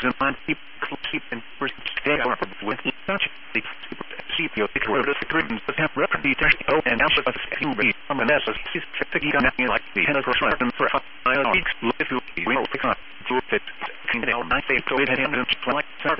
on keep and first stay up with such the keep your word of the dreams that have reference to and also a few read from an essence to get like the head of person for I weeks if you will pick up to fit I say to it and like the